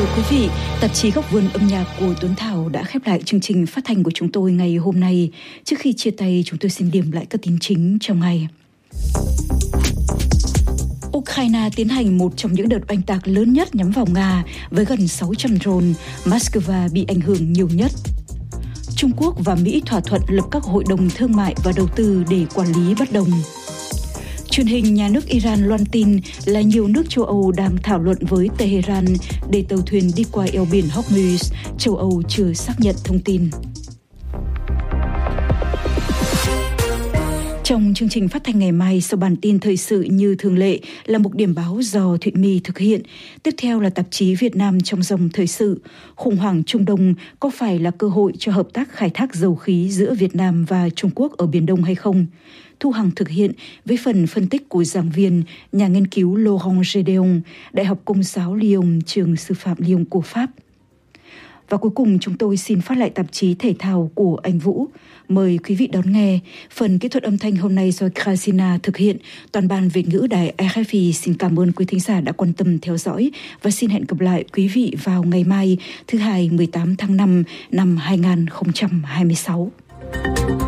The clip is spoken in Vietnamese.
quý vị, tạp chí Góc vườn âm nhạc của Tuấn Thảo đã khép lại chương trình phát thanh của chúng tôi ngày hôm nay. Trước khi chia tay, chúng tôi xin điểm lại các tin chính trong ngày. Ukraine tiến hành một trong những đợt oanh tạc lớn nhất nhắm vào Nga với gần 600 drone, Moscow bị ảnh hưởng nhiều nhất. Trung Quốc và Mỹ thỏa thuận lập các hội đồng thương mại và đầu tư để quản lý bất đồng. Truyền hình nhà nước Iran loan tin là nhiều nước châu Âu đang thảo luận với Tehran để tàu thuyền đi qua eo biển Hormuz. Châu Âu chưa xác nhận thông tin. Trong chương trình phát thanh ngày mai, sau bản tin thời sự như thường lệ là một điểm báo do Thụy My thực hiện. Tiếp theo là tạp chí Việt Nam trong dòng thời sự. Khủng hoảng Trung Đông có phải là cơ hội cho hợp tác khai thác dầu khí giữa Việt Nam và Trung Quốc ở Biển Đông hay không? Thu Hằng thực hiện với phần phân tích của giảng viên, nhà nghiên cứu Laurent Gédéon, Đại học Công giáo Lyon, trường sư phạm Lyon của Pháp. Và cuối cùng chúng tôi xin phát lại tạp chí thể thao của anh Vũ. Mời quý vị đón nghe. Phần kỹ thuật âm thanh hôm nay do Krasina thực hiện. Toàn ban Việt ngữ Đài RFI xin cảm ơn quý thính giả đã quan tâm theo dõi và xin hẹn gặp lại quý vị vào ngày mai thứ Hai 18 tháng 5 năm 2026.